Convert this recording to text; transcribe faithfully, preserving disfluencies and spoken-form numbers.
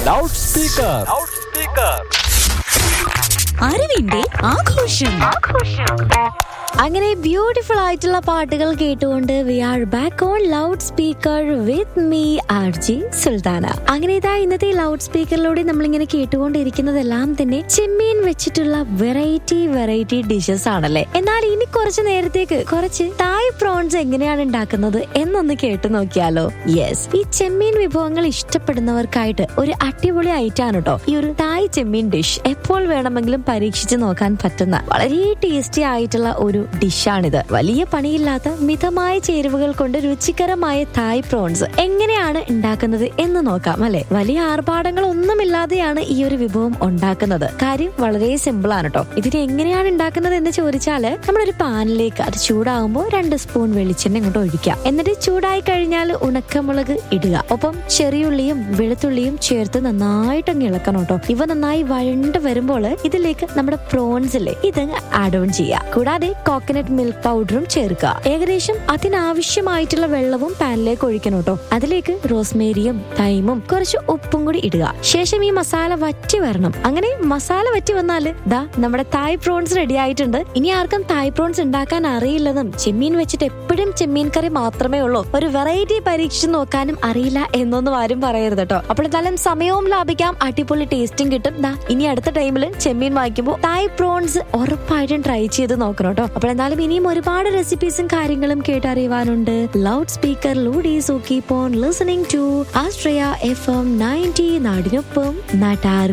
Loud speaker. അറിവിന്റെ ആഘോഷം. അങ്ങനെ ബ്യൂട്ടിഫുൾ ആയിട്ടുള്ള പാട്ടുകൾ കേട്ടുകൊണ്ട് V are back on loud speaker with me R G Sultana. അങ്ങനെ ഇതാ ഇന്നത്തെ ലൗഡ് സ്പീക്കറിലൂടെ നമ്മളിങ്ങനെ കേട്ടുകൊണ്ടിരിക്കുന്നതെല്ലാം തന്നെ ചെമ്മീൻ വെച്ചിട്ടുള്ള വെറൈറ്റി വെറൈറ്റി ഡിഷസ് ആണല്ലേ. എന്നാൽ ഇനി കുറച്ച് നേരത്തേക്ക് കുറച്ച് തായ് പ്രോൺസ് എങ്ങനെയാണ് ഉണ്ടാക്കുന്നത് എന്നൊന്ന് കേട്ടു നോക്കിയാലോ. യെസ്, ഈ ചെമ്മീൻ വിഭവങ്ങൾ ഇഷ്ടപ്പെടുന്നവർക്കായിട്ട് ഒരു അടിപൊളി ഐറ്റാണ് കേട്ടോ ഈ ഒരു തായ് ചെമ്മീൻ ഡിഷ്. എപ്പോൾ വേണമെങ്കിലും പരീക്ഷിച്ച് നോക്കാൻ പറ്റുന്ന വളരെ ടേസ്റ്റി ആയിട്ടുള്ള ഒരു ഡിഷാണിത്. വലിയ പണിയില്ലാത്ത മിതമായ ചേരുവകൾ കൊണ്ട് രുചികരമായ തായ് പ്രോൺസ് എങ്ങനെയാണ് ഉണ്ടാക്കുന്നത് എന്ന് നോക്കാം അല്ലെ. വലിയ ആർഭാടങ്ങൾ ഒന്നുമില്ലാതെയാണ് ഈ ഒരു വിഭവം ഉണ്ടാക്കുന്നത്. കാര്യം വളരെ സിമ്പിൾ ആണ് കേട്ടോ. ഇതിന് എങ്ങനെയാണ് ഉണ്ടാക്കുന്നത് എന്ന് ചോദിച്ചാല് നമ്മളൊരു പാനിലേക്ക് അത് ചൂടാകുമ്പോൾ രണ്ട് സ്പൂൺ വെളിച്ചെണ്ണ ഇങ്ങോട്ട് ഒഴിക്കുക. എന്നിട്ട് ചൂടായി കഴിഞ്ഞാൽ ഉണക്കമുളക് ഇടുക. ഒപ്പം ചെറിയുള്ളിയും വെളുത്തുള്ളിയും ചേർത്ത് നന്നായിട്ട് അങ്ങ് ഇളക്കണം കേട്ടോ. ഇവ നന്നായി വഴണ്ട് വരുമ്പോൾ ഇതിലേക്ക് നമ്മുടെ പ്രോൺസ് ഇല്ലേ ഇത് ആഡ് ഓൺ ചെയ്യുക. കൂടാതെ കോക്കനട്ട് മിൽക്ക് പൗഡറും ചേർക്കുക. ഏകദേശം അതിനാവശ്യമായിട്ടുള്ള വെള്ളവും പാനിലേക്ക് ഒഴിക്കണം കേട്ടോ. അതിലേക്ക് റോസ്മേരിയും തൈമും കുറച്ച് ഉപ്പും കൂടി ഇടുക. ശേഷം ഈ മസാല വറ്റി വരണം. അങ്ങനെ മസാല വറ്റി വന്നാല് ദാ നമ്മുടെ തായ് പ്രോൺസ് റെഡി ആയിട്ടുണ്ട്. ഇനി ആർക്കും തായ് പ്രോൺസ് ഉണ്ടാക്കാൻ അറിയില്ലെന്നും ചെമ്മീൻ വെച്ചിട്ട് എപ്പോഴും ചെമ്മീൻ കറി മാത്രമേ ഉള്ളൂ, ഒരു വെറൈറ്റി പരീക്ഷിച്ച് നോക്കാനും അറിയില്ല എന്നൊന്നും ആരും പറയരുത് കേട്ടോ. അപ്പോൾ എന്തായാലും സമയവും ലാഭിക്കാം, അടിപൊളി ടേസ്റ്റും കിട്ടും. ദാ ഇനി അടുത്ത ടൈമിൽ ചെമ്മീൻ വാങ്ങിക്കുമ്പോൾ തായ് പ്രോൺസ് ഉറപ്പായിട്ടും ട്രൈ ചെയ്ത് നോക്കണം കേട്ടോ. അപ്പോൾ എന്തായാലും ഇനിയും ഒരുപാട് റെസിപ്പീസും കാര്യങ്ങളും കേട്ടറിയുവാനുണ്ട്. Loud സ്പീക്കറിലൂടെ so keep on listening to Austria F M ninety, നാടിനൊപ്പം നാട്ടാർ